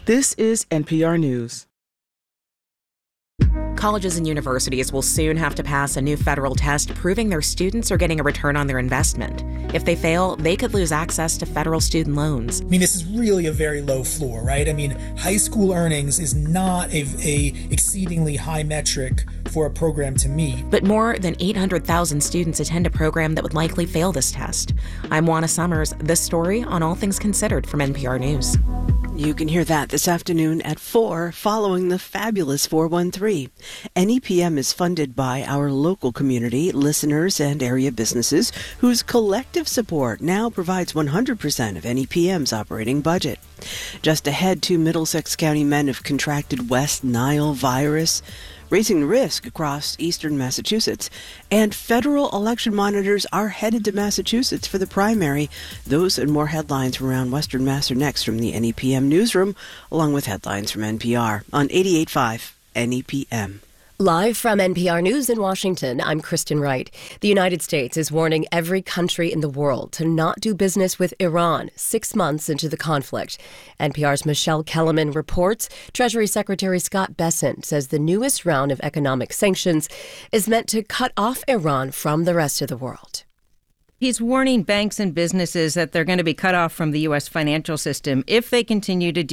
This is NPR News. Colleges and universities will soon have to pass a new federal test proving their students are getting a return on their investment. If they fail, they could lose access to federal student loans. I mean, this is really a very low floor, right? I mean, high school earnings is not a exceedingly high metric for a program to meet. But more than 800,000 students attend a program that would likely fail this test. I'm Juana Summers. This story on All Things Considered from NPR News. You can hear that this afternoon at 4 following the fabulous 413. NEPM is funded by our local community, listeners, and area businesses whose collective support now provides 100% of NEPM's operating budget. Just ahead, 2 Middlesex County men have contracted West Nile virus, raising risk across eastern Massachusetts. And federal election monitors are headed to Massachusetts for the primary. Those and more headlines from around Western Mass are next from the NEPM newsroom, along with headlines from NPR on 88.5 NEPM. Live from NPR News in Washington, I'm Kristen Wright. The United States is warning every country in the world to not do business with Iran 6 months into the conflict. NPR's Michelle Kellerman reports Treasury Secretary Scott Bessent says the newest round of economic sanctions is meant to cut off Iran from the rest of the world. He's warning banks and businesses that they're going to be cut off from the U.S. financial system if they continue to